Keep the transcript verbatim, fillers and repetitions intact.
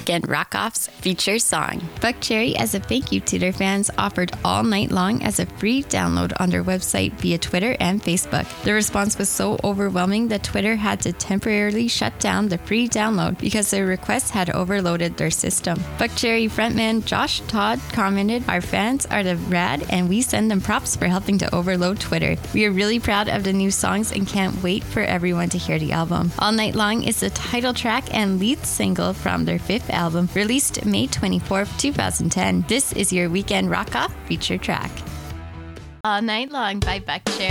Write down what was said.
Weekend Rock-Off's feature song. Buckcherry, as a thank you to their fans, offered All Night Long as a free download on their website via Twitter and Facebook. The response was so overwhelming that Twitter had to temporarily shut down the free download because their requests had overloaded their system. Buckcherry frontman Josh Todd commented, "Our fans are the rad and we send them props for helping to overload Twitter. We are really proud of the new songs and can't wait for everyone to hear the album." All Night Long is the title track and lead single from their fifth album, released May twenty-fourth, twenty ten. This is your Weekend Rock-Off feature track. All Night Long by Buckcherry.